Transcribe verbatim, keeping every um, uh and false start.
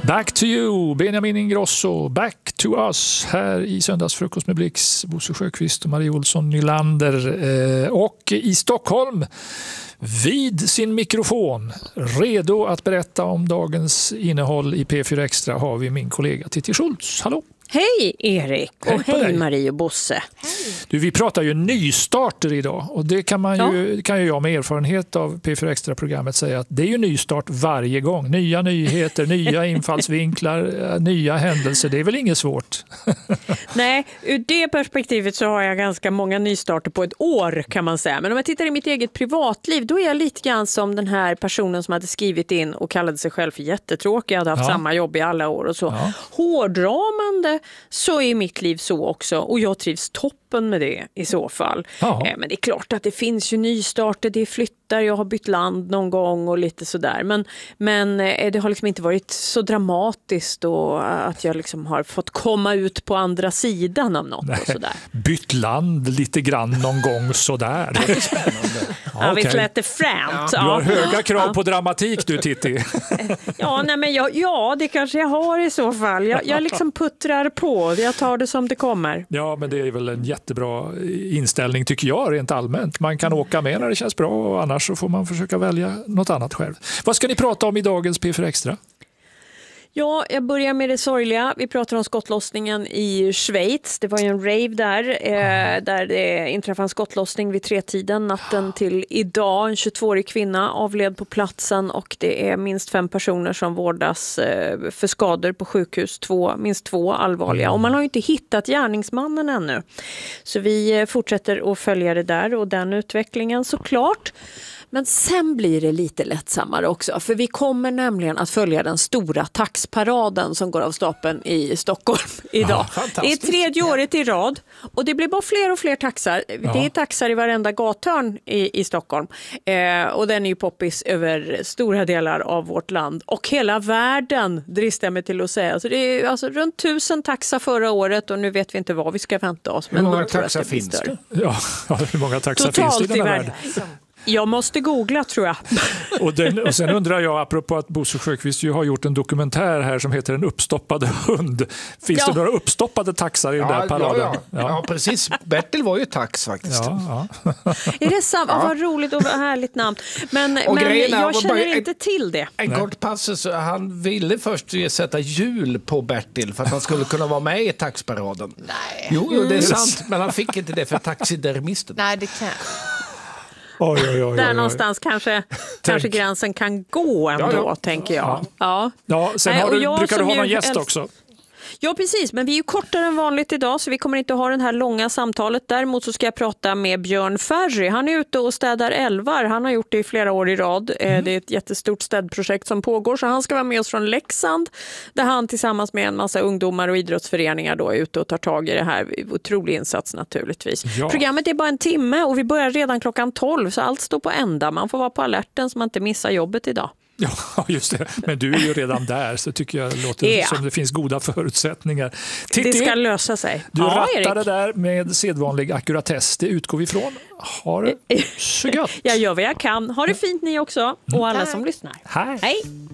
Back to you, Benjamin Ingrosso. Back to us här i Söndagsfrukost med Blix, Bosse Sjöqvist och Marie Olsson Nylander. Eh, och i Stockholm vid sin mikrofon, redo att berätta om dagens innehåll i P fyra Extra, har vi min kollega Titti Schultz. Hallå! Hej Erik och hej, hej Marie och Bosse. Hej. Du, vi pratar ju nystarter idag och det kan, man ju, ja. kan ju jag med erfarenhet av P fyra Extra-programmet säga att det är ju nystart varje gång. Nya nyheter, nya infallsvinklar, nya händelser. Det är väl inget svårt? Nej, ur det perspektivet så har jag ganska många nystarter på ett år kan man säga. Men om jag tittar i mitt eget privatliv, då är jag lite grann som den här personen som hade skrivit in och kallade sig själv för jättetråkig. Jag hade haft ja. samma jobb i alla år och så. Ja. Hårdrar man det så är mitt liv så också och jag trivs toppen med det i så fall. Ja. Men det är klart att det finns ju nystarter, det är flyttar, jag har bytt land någon gång och lite sådär. Men, men det har liksom inte varit så dramatiskt och att jag liksom har fått komma ut på andra sidan av något. Nej, och sådär. Bytt land lite grann någon gång sådär. Det är spännande. Ja, okay. Vi lät det främt. Ja. Du har höga krav ja. på dramatik du, Titti. Ja, nej, men jag, ja, det kanske jag har i så fall. Jag, jag liksom puttrar på. Jag tar det som det kommer. Ja, men det är väl en jättebra inställning tycker jag rent allmänt. Man kan åka med när det känns bra och annars så får man försöka välja något annat själv. Vad ska ni prata om i dagens P fyra Extra? Ja, jag börjar med det sorgliga. Vi pratar om skottlossningen i Schweiz. Det var ju en rave där, eh, där det inträffade en skottlossning vid tretiden natten till idag. En tjugotvåårig kvinna avled på platsen och det är minst fem personer som vårdas eh, för skador på sjukhus. Två, minst två allvarliga. Och man har ju inte hittat gärningsmannen ännu. Så vi fortsätter att följa det där och den utvecklingen såklart. Men sen blir det lite lättsammare också. För vi kommer nämligen att följa den stora taxparaden som går av stapeln i Stockholm idag. Ja, det är tredje året i rad. Och det blir bara fler och fler taxar. Ja. Det är taxar i varenda gathörn i, i Stockholm. Eh, och den är ju poppis över stora delar av vårt land. Och hela världen dristar mig till att säga. Så det är alltså runt tusen taxar förra året. Och nu vet vi inte vad vi ska vänta oss. Men hur många taxar finns det? Ja, hur många taxar Totalt finns det i den här världen? Jag måste googla tror jag. Och, den, och sen undrar jag, apropå att Bosse Sjöqvist ju har gjort en dokumentär här som heter En uppstoppad hund. Finns ja. det några uppstoppade taxar i ja, den där paraden? Ja, ja. ja. ja, precis. Bertil var ju tax faktiskt. Ja, ja. Är det sant? Ja. Vad roligt och vad härligt namn. Men, men jag känner bara, inte till det. En Nej. kort passus. Han ville först sätta jul på Bertil för att han skulle kunna vara med i taxparaden. Nej. Jo, jo, det är sant. Men han fick inte det för taxidermisten. Nej, det kan Oj, oj, oj, oj, oj. Där någonstans kanske, kanske gränsen kan gå ändå, ja, ja. tänker jag. Ja. Ja. Ja, sen har du, brukar du ha någon gäst älsk- också. Ja, precis. Men vi är ju kortare än vanligt idag så vi kommer inte ha det här långa samtalet. Däremot så ska jag prata med Björn Ferry. Han är ute och städar älvar. Han har gjort det i flera år i rad. Mm. Det är ett jättestort städprojekt som pågår. Så han ska vara med oss från Leksand. Där han tillsammans med en massa ungdomar och idrottsföreningar då är ute och tar tag i det här. Otrolig insats naturligtvis. Ja. Programmet är bara en timme och vi börjar redan klockan tolv. Så allt står på ända. Man får vara på alerten så man inte missar jobbet idag. Ja, just det. Men du är ju redan där så tycker jag det låter ja. som det finns goda förutsättningar. Titti, det ska lösa sig. Du ja, rattade Erik. där med sedvanlig akkuratess. Det utgår vi ifrån. Ha det så gött. Jag gör vad jag kan. Ha det fint ni också och alla som lyssnar. Hej. Hej.